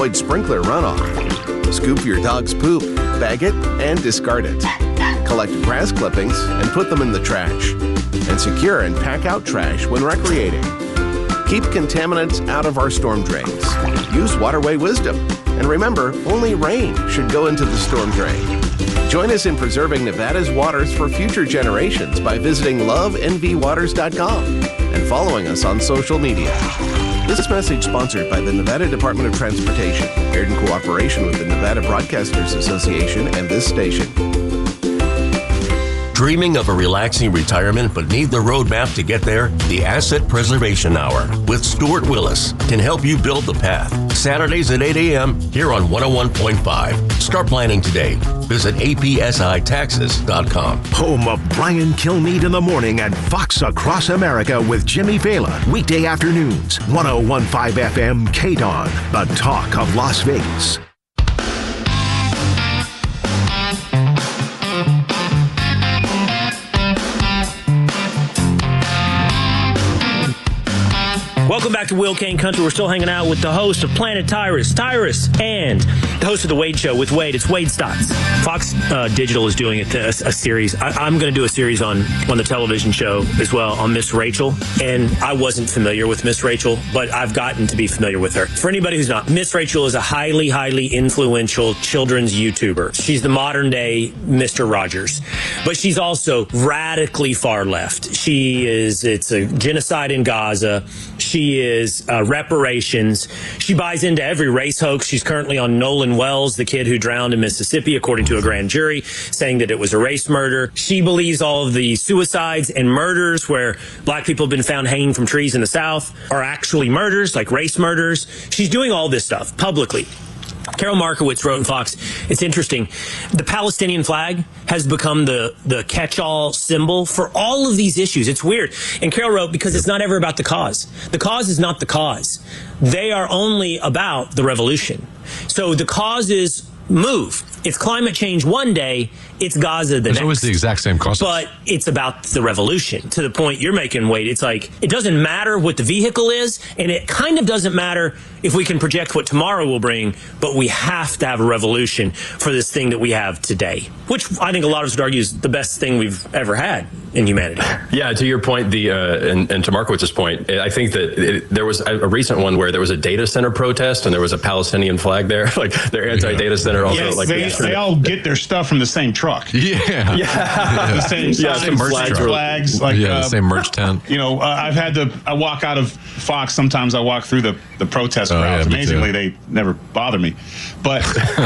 avoid sprinkler runoff. Scoop your dog's poop, bag it, and discard it. Collect grass clippings and put them in the trash. And secure and pack out trash when recreating. Keep contaminants out of our storm drains. Use waterway wisdom. And remember, only rain should go into the storm drain. Join us in preserving Nevada's waters for future generations by visiting lovenvwaters.com and following us on social media. This message sponsored by the Nevada Department of Transportation, aired in cooperation with the Nevada Broadcasters Association and this station. Dreaming of a relaxing retirement but need the roadmap to get there? The Asset Preservation Hour with Stuart Willis can help you build the path. Saturdays at 8 a.m. here on 101.5. Start planning today. Visit apsitaxes.com. Home of Brian Kilmeade in the morning and Fox Across America with Jimmy Vela. Weekday afternoons, 101.5 FM KDON, the talk of Las Vegas. Welcome back to Will Kane Country. We're still hanging out with the host of Planet Tyrus, and the host of The Wade Show with Wade. It's Wade Stotts. Fox Digital is doing a series. I'm going to do a series on the television show as well on Miss Rachel. And I wasn't familiar with Miss Rachel, but I've gotten to be familiar with her. For anybody who's not, Miss Rachel is a highly, highly influential children's YouTuber. She's the modern day Mr. Rogers, but she's also radically far left. It's a genocide in Gaza. She is reparations. She buys into every race hoax. She's currently on Nolan Wells, the kid who drowned in Mississippi, according to a grand jury, saying that it was a race murder. She believes all of the suicides and murders where black people have been found hanging from trees in the South are actually murders, like race murders. She's doing all this stuff publicly. Carol Markowitz wrote in Fox, it's interesting, the Palestinian flag has become the catch-all symbol for all of these issues. It's weird. And Carol wrote, because it's not ever about the cause. The cause is not the cause. They are only about the revolution. So the causes move. It's climate change one day, it's Gaza the next. It's always the exact same cause. But it's about the revolution. To the point you're making, Wade, it's like, it doesn't matter what the vehicle is, and it kind of doesn't matter if we can project what tomorrow will bring, but we have to have a revolution for this thing that we have today, which I think a lot of us would argue is the best thing we've ever had in humanity. Yeah, to your point, and to Markowitz's point, I think that there was a recent one where there was a data center protest and there was a Palestinian flag there, like their anti-data center also. Yes, like they all get their stuff from the same truck. Yeah. The same flags. Like, the same merch tent. I walk out of Fox. Sometimes I walk through the protest crowds. Yeah, Amazingly, they never bother me. But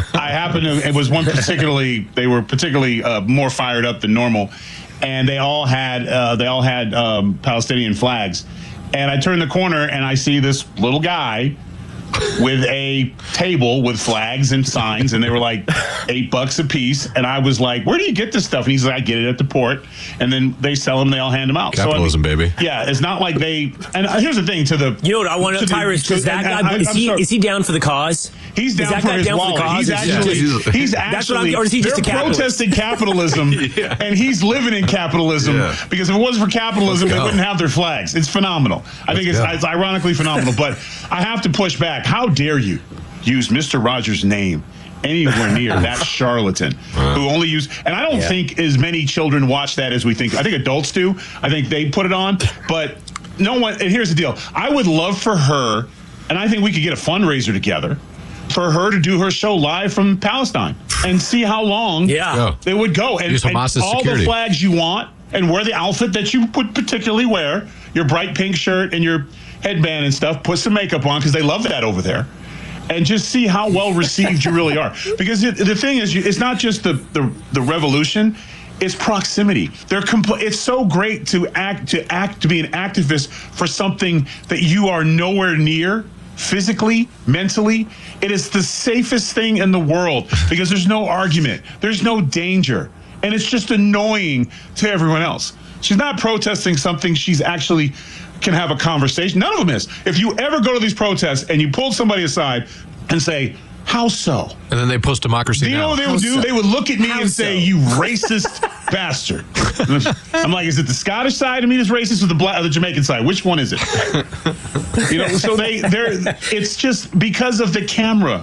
they were particularly more fired up than normal. And they all had Palestinian flags. And I turn the corner and I see this little guy with a table with flags and signs, and they were like $8 a piece. And I was like, where do you get this stuff? And he's like, I get it at the port. And then they sell them, they all hand them out. Capitalism, baby. Yeah, it's not like they. And here's the thing You know what I want to know, Tyrus? Is he down for the cause? He's down for his wallet. He's actually or is he just a capitalist? Protesting capitalism, and he's living in capitalism because if it wasn't for capitalism, they wouldn't have their flags. It's phenomenal. I think it's ironically phenomenal, but I have to push back. How dare you use Mr. Rogers' name anywhere near that charlatan who only use, and I don't think as many children watch that as we think. I think adults do. I think they put it on, but no one, and here's the deal. I would love for her, and I think we could get a fundraiser together for her to do her show live from Palestine and see how long they would go. And all the flags you want and wear the outfit that you would particularly wear, your bright pink shirt and your headband and stuff, put some makeup on because they love that over there, and just see how well received you really are. Because the thing is, it's not just the revolution, it's proximity. It's so great to be an activist for something that you are nowhere near physically, mentally. It is the safest thing in the world because there's no argument, there's no danger, and it's just annoying to everyone else. She's not protesting something she's actually can have a conversation. None of them is. If you ever go to these protests and you pull somebody aside and say, how so? And then they post Democracy Now. You know what they would do? They would look at me and say, you racist bastard. I'm like, is it the Scottish side of me that's racist or the Jamaican side? Which one is it? So it's just because of the camera.